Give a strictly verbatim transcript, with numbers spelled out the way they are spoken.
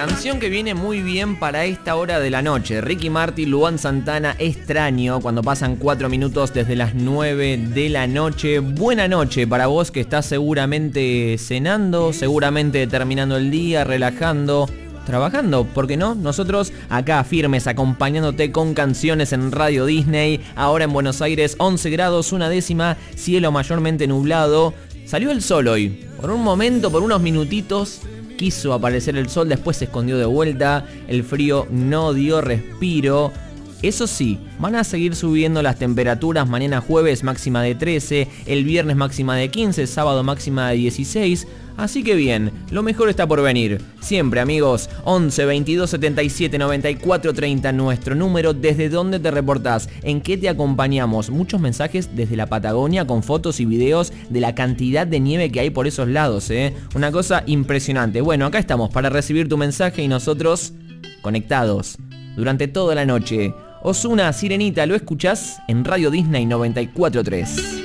Canción que viene muy bien para esta hora de la noche. Ricky Martin, Luan Santana, Extraño, cuando pasan cuatro minutos desde las nueve de la noche. Buena noche para vos que estás seguramente cenando, seguramente terminando el día, relajando, trabajando, ¿por qué no? Nosotros acá firmes acompañándote con canciones en Radio Disney. Ahora en Buenos Aires, once grados, una décima, cielo mayormente nublado. Salió el sol hoy. Por un momento, por unos minutitos, quiso aparecer el sol, después se escondió de vuelta. El frío no dio respiro. Eso sí, van a seguir subiendo las temperaturas. Mañana jueves máxima de trece, el viernes máxima de quince, sábado máxima de dieciséis. Así que bien, lo mejor está por venir. Siempre, amigos, once, veintidós, setenta y siete, noventa y cuatro, treinta, nuestro número. ¿Desde dónde te reportás? ¿En qué te acompañamos? Muchos mensajes desde la Patagonia con fotos y videos de la cantidad de nieve que hay por esos lados, ¿eh? Una cosa impresionante. Bueno, acá estamos para recibir tu mensaje y nosotros conectados durante toda la noche. Ozuna, Sirenita, ¿lo escuchás? En Radio Disney noventa y cuatro punto tres.